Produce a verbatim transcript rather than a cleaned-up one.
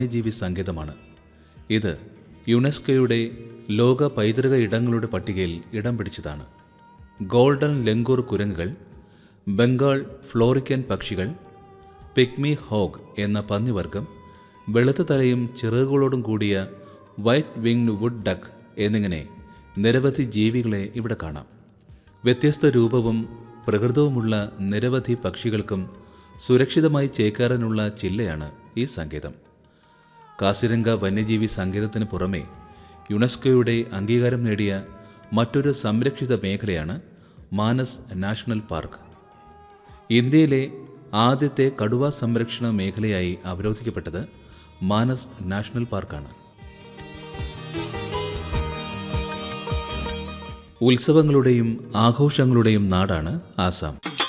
വന്യജീവി സങ്കേതമാണ്. ഇത് യുനെസ്കോയുടെ ലോക പൈതൃക ഇടങ്ങളുടെ പട്ടികയിൽ ഇടം പിടിച്ചതാണ്. ഗോൾഡൻ ലെങ്കൂർ കുരങ്ങുകൾ, ബംഗാൾ ഫ്ലോറിക്കൻ പക്ഷികൾ, പിഗ്മി ഹോഗ് എന്ന പന്നിവർഗം, വെളുത്ത തലയും ചിറകുകളോടും കൂടിയ വൈറ്റ് വിങ്ഡ് വുഡ് ഡക്ക് എന്നിങ്ങനെ നിരവധി ജീവികളെ ഇവിടെ കാണാം. വ്യത്യസ്ത രൂപവും പ്രകൃതവുമുള്ള നിരവധി പക്ഷികൾക്കും സുരക്ഷിതമായി ചേക്കേറാനുള്ള ചില്ലയാണ് ഈ സങ്കേതം. കാസിരംഗ വന്യജീവി സങ്കേതത്തിന് പുറമെ യുനെസ്കോയുടെ അംഗീകാരം നേടിയ മറ്റൊരു സംരക്ഷിത മേഖലയാണ് മാനസ് നാഷണൽ പാർക്ക്. ഇന്ത്യയിലെ ആദ്യത്തെ കടുവ സംരക്ഷണ മേഖലയായി അവരോധിക്കപ്പെട്ടത് മാനസ് നാഷണൽ പാർക്കാണ്. ഉത്സവങ്ങളുടെയും ആഘോഷങ്ങളുടെയും നാടാണ് ആസാം.